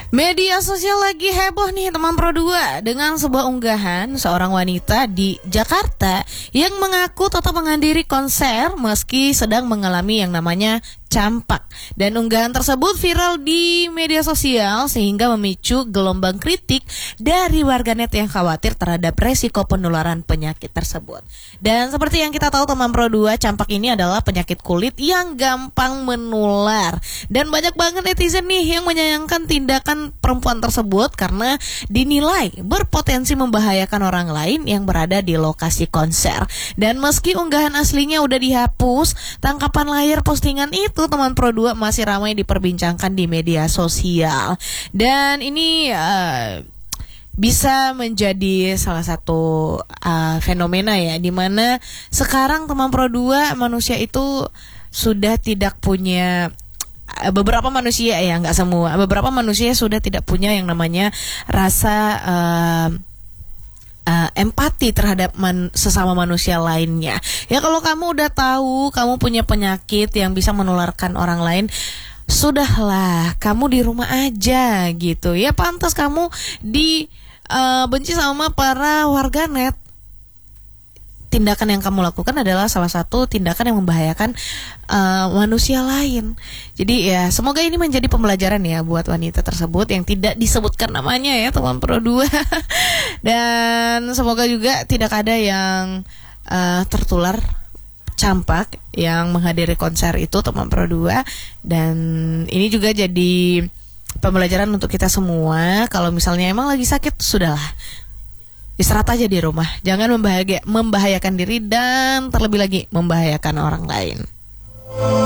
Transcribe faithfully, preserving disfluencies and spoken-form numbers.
Media sosial lagi heboh nih teman Pro dua dengan sebuah unggahan seorang wanita di Jakarta yang mengaku tetap menghadiri konser meski sedang mengalami yang namanya campak. Dan unggahan tersebut viral di media sosial sehingga memicu gelombang kritik dari warganet yang khawatir terhadap resiko penularan penyakit tersebut. Dan seperti yang kita tahu teman Pro dua, campak ini adalah penyakit kulit yang gampang menular. Dan banyak banget netizen nih yang menyayangkan tindakan perempuan tersebut karena dinilai berpotensi membahayakan orang lain yang berada di lokasi konser. Dan meski unggahan aslinya udah dihapus, tangkapan layar postingan itu teman Pro dua masih ramai diperbincangkan di media sosial. Dan ini uh, bisa menjadi salah satu uh, fenomena ya, dimana sekarang teman Pro dua manusia itu sudah tidak punya, beberapa manusia ya, nggak semua, beberapa manusia sudah tidak punya yang namanya rasa uh, uh, empati terhadap man, sesama manusia lainnya. Ya kalau kamu udah tahu kamu punya penyakit yang bisa menularkan orang lain, sudahlah kamu di rumah aja gitu. Ya pantas kamu di uh, benci sama para warganet. Tindakan yang kamu lakukan adalah salah satu tindakan yang membahayakan uh, manusia lain. Jadi ya semoga ini menjadi pembelajaran ya buat wanita tersebut yang tidak disebutkan namanya ya teman Pro dua. Dan semoga juga tidak ada yang uh, tertular campak yang menghadiri konser itu teman Pro dua. Dan ini juga jadi pembelajaran untuk kita semua. Kalau misalnya emang lagi sakit, sudahlah, istirahat aja di rumah. Jangan membahaya, membahayakan diri dan terlebih lagi membahayakan orang lain.